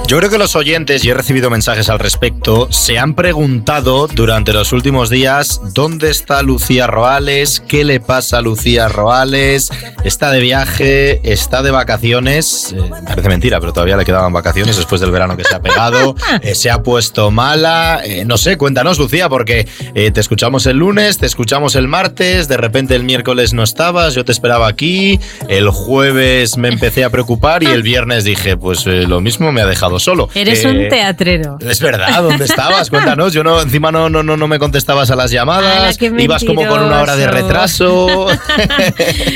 Yo creo que los oyentes, y he recibido mensajes al respecto, se han preguntado durante los últimos días ¿dónde está Lucía Roales? ¿Qué le pasa a Lucía Roales? ¿Está de viaje? ¿Está de vacaciones? Parece mentira, pero todavía le quedaban vacaciones después del verano que se ha pegado. ¿Se ha puesto mala? No sé, cuéntanos, Lucía, porque te escuchamos el lunes, te escuchamos el martes, de repente el miércoles no estabas, yo te esperaba aquí, el jueves me empecé a preocupar y el viernes dije, pues lo mismo me ha dejado solo. Eres un teatrero. Es verdad, ¿dónde estabas? Cuéntanos, yo encima no me contestabas a las llamadas, ¡Hala, qué ibas como con una hora de retraso.